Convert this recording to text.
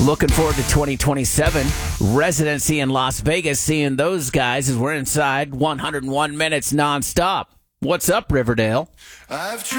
Looking forward to 2027 residency in Las Vegas, seeing those guys as we're inside 101 minutes nonstop. What's up, Riverdale?